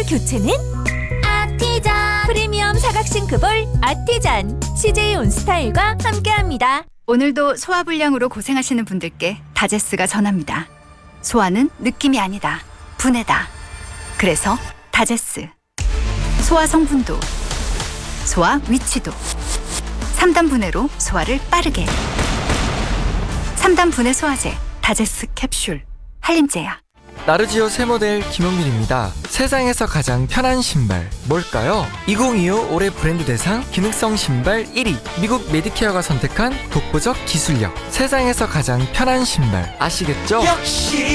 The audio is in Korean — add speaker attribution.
Speaker 1: 싱크볼 교체는 아티잔. 프리미엄 사각 싱크볼 아티잔. CJ 온스타일과 함께합니다.
Speaker 2: 오늘도 소화불량으로 고생하시는 분들께 다제스가 전합니다. 소화는 느낌이 아니다. 분해다. 그래서 다제스. 소화 성분도, 소화 위치도 3단 분해로 소화를 빠르게. 3단 분해 소화제 다제스 캡슐. 한림제야.
Speaker 3: 나르지오 새 모델 김용민입니다. 세상에서 가장 편한 신발 뭘까요? 2025 올해 브랜드 대상 기능성 신발 1위, 미국 메디케어가 선택한 독보적 기술력. 세상에서 가장 편한 신발 아시겠죠? 역시